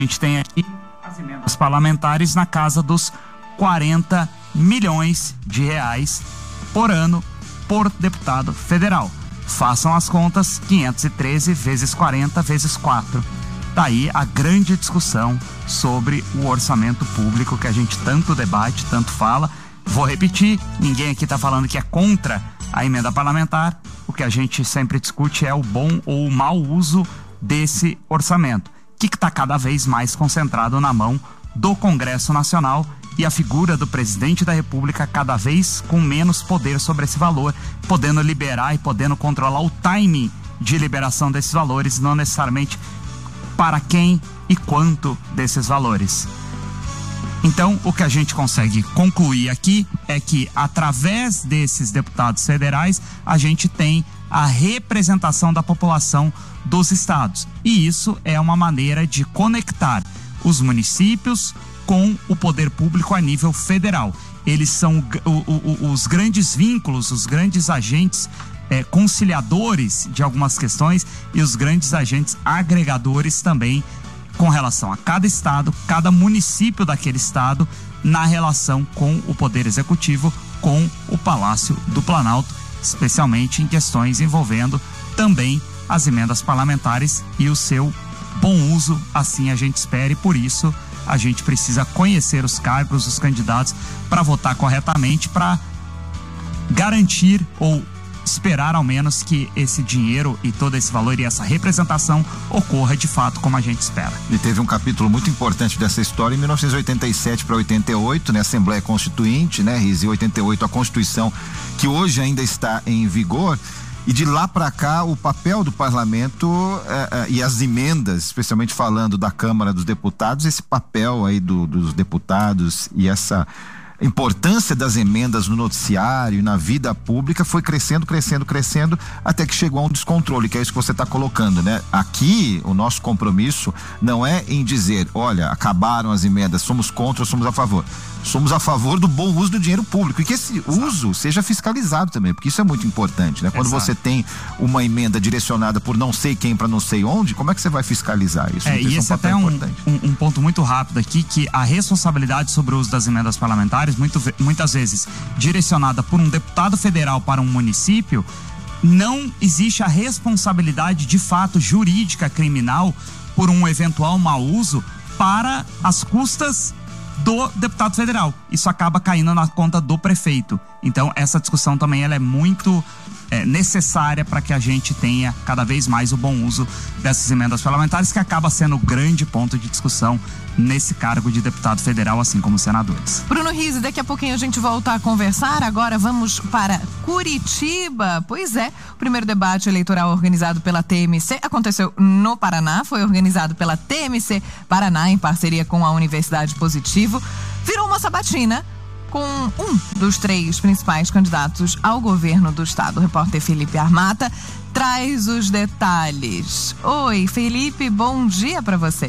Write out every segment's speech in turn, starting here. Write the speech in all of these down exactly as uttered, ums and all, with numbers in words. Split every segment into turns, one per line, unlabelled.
A gente tem aqui as emendas parlamentares na casa dos quarenta milhões de reais por ano por deputado federal. Façam as contas, quinhentos e treze vezes quarenta vezes quatro. Daí a grande discussão sobre o orçamento público que a gente tanto debate, tanto fala. Vou repetir, ninguém aqui está falando que é contra a emenda parlamentar. O que a gente sempre discute é o bom ou o mau uso desse orçamento, que está cada vez mais concentrado na mão do Congresso Nacional e a figura do presidente da República cada vez com menos poder sobre esse valor, podendo liberar e podendo controlar o timing de liberação desses valores, não necessariamente para quem e quanto desses valores. Então, o que a gente consegue concluir aqui é que, através desses deputados federais, a gente tem a representação da população dos estados. E isso é uma maneira de conectar os municípios com o poder público a nível federal. Eles são o, o, os grandes vínculos, os grandes agentes é, conciliadores de algumas questões e os grandes agentes agregadores também com relação a cada estado, cada município daquele estado, na relação com o Poder Executivo, com o Palácio do Planalto, especialmente em questões envolvendo também as emendas parlamentares e o seu bom uso, assim a gente espera, e por isso a gente precisa conhecer os cargos, os candidatos, para votar corretamente, para garantir ou esperar ao menos que esse dinheiro e todo esse valor e essa representação ocorra de fato como a gente espera.
E teve um capítulo muito importante dessa história em mil novecentos e oitenta e sete para oitenta e oito, né? Assembleia Constituinte, né? Riz, em oitenta e oito a Constituição, que hoje ainda está em vigor. E de lá para cá, o papel do parlamento eh, eh, e as emendas, especialmente falando da Câmara dos Deputados, esse papel aí do, dos deputados e essa importância das emendas no noticiário e na vida pública foi crescendo, crescendo, crescendo, até que chegou a um descontrole, que é isso que você está colocando, né? Aqui, o nosso compromisso não é em dizer, olha, acabaram as emendas, somos contra ou somos a favor. Somos a favor do bom uso do dinheiro público e que esse Exato. uso seja fiscalizado também, porque isso é muito importante, né? Quando Exato. você tem uma emenda direcionada por não sei quem para não sei onde, como é que você vai fiscalizar isso?
É, e esse é até um, um, um ponto muito rápido aqui, que a responsabilidade sobre o uso das emendas parlamentares, muito, muitas vezes direcionada por um deputado federal para um município, não existe a responsabilidade de fato jurídica criminal por um eventual mau uso para as custas do deputado federal. Isso acaba caindo na conta do prefeito. Então, essa discussão também ela é muito é, necessária para que a gente tenha cada vez mais o bom uso dessas emendas parlamentares, que acaba sendo o grande ponto de discussão nesse cargo de deputado federal, assim como os senadores.
Bruno Riz, daqui a pouquinho a gente volta a conversar. Agora vamos para Curitiba. Pois é, o primeiro debate eleitoral organizado pela T M C aconteceu no Paraná, foi organizado pela T M C Paraná em parceria com a Universidade Positivo. Virou uma sabatina com um dos três principais candidatos ao governo do estado. O repórter Felipe Armata traz os detalhes. Oi, Felipe, bom dia para você.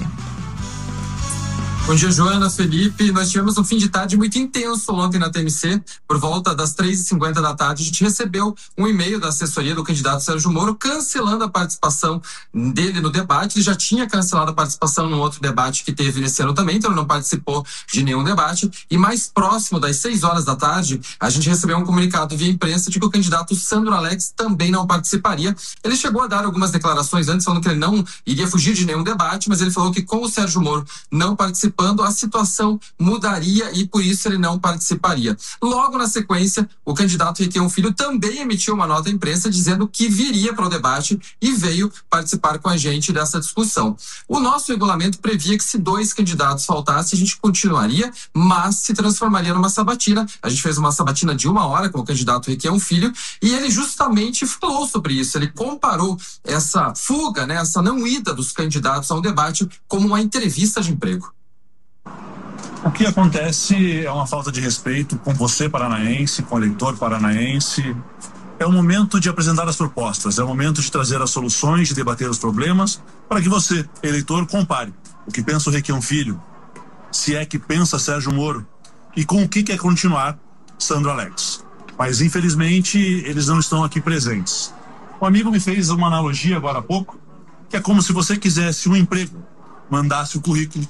Bom dia, Joana, Felipe. Nós tivemos um fim de tarde muito intenso ontem na T M C. Por volta das três e cinquenta da tarde, a gente recebeu um e-mail da assessoria do candidato Sérgio Moro cancelando a participação dele no debate. Ele já tinha cancelado a participação num outro debate que teve nesse ano também, então ele não participou de nenhum debate. E mais próximo das seis horas da tarde, a gente recebeu um comunicado via imprensa de que o candidato Sandro Alex também não participaria. Ele chegou a dar algumas declarações antes, falando que ele não iria fugir de nenhum debate, mas ele falou que com o Sérgio Moro não participou, a situação mudaria e por isso ele não participaria. Logo na sequência, o candidato Requião Filho também emitiu uma nota à imprensa dizendo que viria para o debate e veio participar com a gente dessa discussão. O nosso regulamento previa que se dois candidatos faltassem, a gente continuaria, mas se transformaria numa sabatina. A gente fez uma sabatina de uma hora com o candidato Requião Filho e ele justamente falou sobre isso. Ele comparou essa fuga, né, essa não ida dos candidatos ao debate como uma entrevista de emprego.
O que acontece é uma falta de respeito com você, paranaense, com o eleitor paranaense. É o momento de apresentar as propostas, é o momento de trazer as soluções, de debater os problemas, para que você, eleitor, compare o que pensa o Requião Filho, se é que pensa Sérgio Moro, e com o que quer continuar Sandro Alex. Mas, infelizmente, eles não estão aqui presentes. Um amigo me fez uma analogia agora há pouco, que é como se você quisesse um emprego mandasse o currículo